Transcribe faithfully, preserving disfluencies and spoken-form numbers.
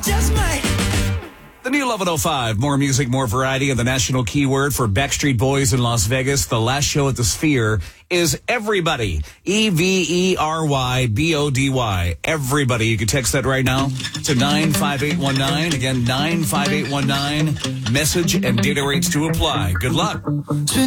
just might. The new eleven oh five, more music, more variety, and the national keyword for Backstreet Boys in Las Vegas. The last show at the Sphere is Everybody. E V E R Y B O D Y. Everybody. You can text that right now to nine five eight one nine. Again, nine five eight one nine. Message and data rates to apply. Good luck.